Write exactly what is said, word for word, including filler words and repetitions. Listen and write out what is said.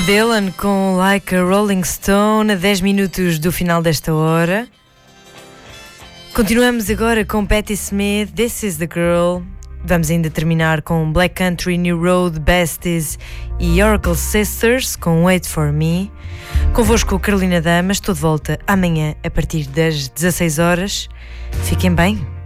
Dylan com Like a Rolling Stone, a dez minutos do final desta hora. Continuamos agora com Patti Smith, This Is The Girl. Vamos ainda terminar com Black Country, New Road, Besties e Oracle Sisters com Wait For Me. Convosco Carolina Damas, estou de volta amanhã a partir das dezasseis horas. Fiquem bem.